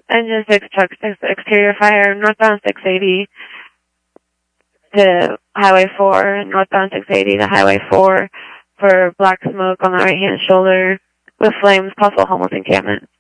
Engine 6 truck, exterior fire, northbound 680 to Highway 4, northbound 680 to Highway 4 for black smoke on the right-hand shoulder with flames, possible homeless encampment.